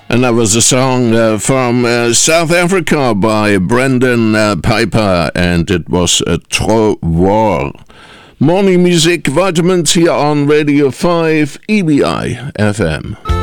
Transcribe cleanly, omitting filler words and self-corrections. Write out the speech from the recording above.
And that was a song from South Africa by Brendan Piper, and it was Trop War. Morning Music Vitamins here on Radio 5 EBI FM.